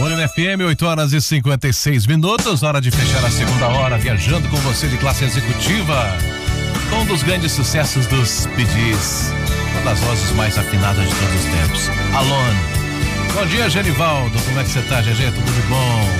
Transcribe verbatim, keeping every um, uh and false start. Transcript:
Morena F M, oito horas e cinquenta e seis minutos, hora de fechar a segunda hora, viajando com você de classe executiva, com um dos grandes sucessos dos Bee Gees, uma das vozes mais afinadas de todos os tempos, Alone. Bom dia, Genivaldo, como é que você tá, G G? Tudo bom?